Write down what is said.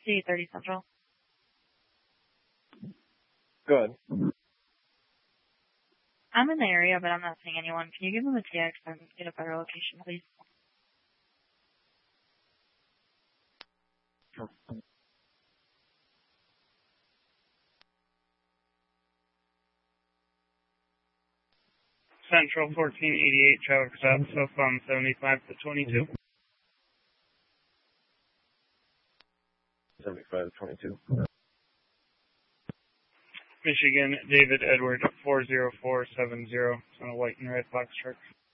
C30 Central. Good. I'm in the area, but I'm not seeing anyone. Can you give them a TX and get a better location, please? Central 1488, traffic stop, so from 75 to 22. 75 to 22. Michigan, David Edward, 40470, on a white and red box truck.